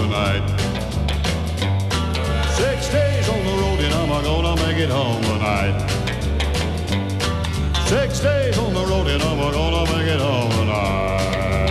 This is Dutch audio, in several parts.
tonight. 6 days on the road and I'm gonna make it home tonight. 6 days on the road and I'm gonna make it home tonight.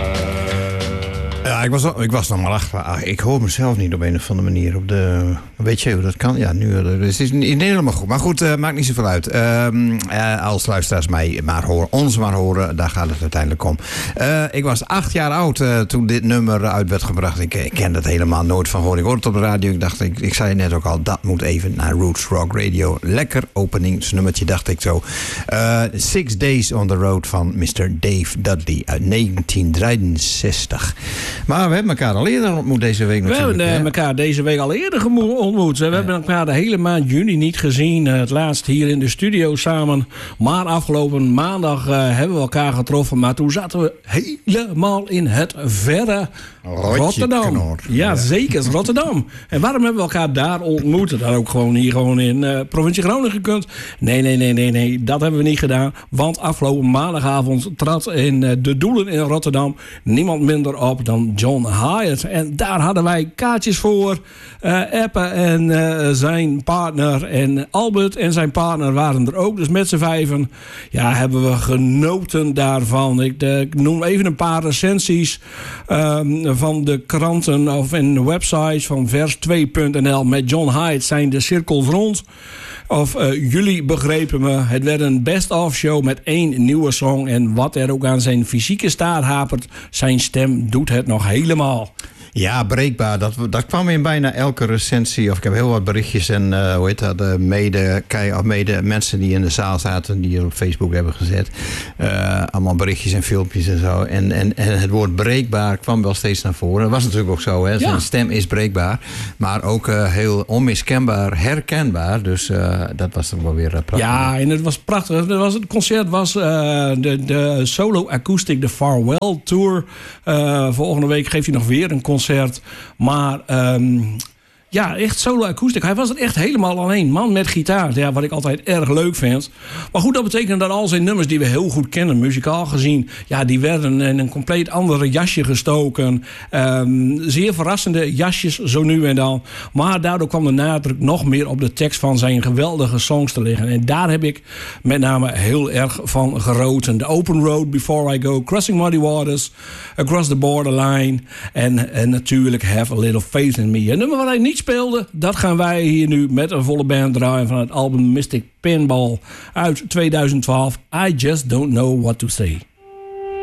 Ja, ik was nog maar achter. Ik hoor mezelf niet op een of andere manier op de... Weet je hoe dat kan? Ja, nu dus het is niet helemaal goed. Maar goed, maakt niet zoveel uit. Als luisteraars mij maar horen, ons maar horen, daar gaat het uiteindelijk om. Ik was 8 jaar oud toen dit nummer uit werd gebracht. Ik ken dat helemaal nooit van gehoord. Ik hoorde het op de radio. Ik dacht, ik zei net ook al, dat moet even naar Roots Rock Radio. Lekker openingsnummertje, dacht ik zo. 6 Days on the Road van Mr. Dave Dudley uit 1963. Maar we hebben elkaar al eerder ontmoet deze week natuurlijk. We hebben elkaar deze week al eerder ontmoet. We hebben elkaar de hele maand juni niet gezien. Het laatst hier in de studio samen. Maar afgelopen maandag hebben we elkaar getroffen. Maar toen zaten we helemaal in het verre Rotterdam. Ja, zeker, Rotterdam. En waarom hebben we elkaar daar ontmoet? Dat had ook gewoon hier in provincie Groningen gekund. Nee, dat hebben we niet gedaan. Want afgelopen maandagavond trad in de Doelen in Rotterdam niemand minder op dan John Hyatt. En daar hadden wij kaartjes voor. Eppe en zijn partner en Albert en zijn partner waren er ook. Dus met z'n vijven hebben we genoten daarvan. Ik noem even een paar recensies van de kranten of in de websites van vers2.nl. Met John Hyatt zijn de cirkels rond. Of jullie begrepen me. Het werd een best-of show met 1 nieuwe song. En wat er ook aan zijn fysieke staart hapert, zijn stem doet het nog helemaal. Ja, breekbaar. Dat kwam in bijna elke recensie. Of ik heb heel wat berichtjes en mede mensen die in de zaal zaten, die op Facebook hebben gezet. Allemaal berichtjes en filmpjes en zo. En het woord breekbaar kwam wel steeds naar voren. Dat was natuurlijk ook zo. Hè? Zijn stem is breekbaar. Maar ook heel onmiskenbaar, herkenbaar. Dus dat was toch wel weer prachtig. Ja, en het was prachtig. Het concert was de solo acoustic, de Farewell Tour. Volgende week geeft hij nog weer een concert. Maar echt solo akoestiek. Hij was er echt helemaal alleen. Man met gitaar. Ja, wat ik altijd erg leuk vind. Maar goed, dat betekent dat al zijn nummers die we heel goed kennen, muzikaal gezien, die werden in een compleet andere jasje gestoken. Zeer verrassende jasjes, zo nu en dan. Maar daardoor kwam de nadruk nog meer op de tekst van zijn geweldige songs te liggen. En daar heb ik met name heel erg van genoten. The Open Road, Before I Go, Crossing Muddy Waters, Across the Borderline en natuurlijk Have a Little Faith in Me. Een nummer waar hij niet speelde, dat gaan wij hier nu met een volle band draaien van het album Mystic Pinball uit 2012. I Just Don't Know What to Say.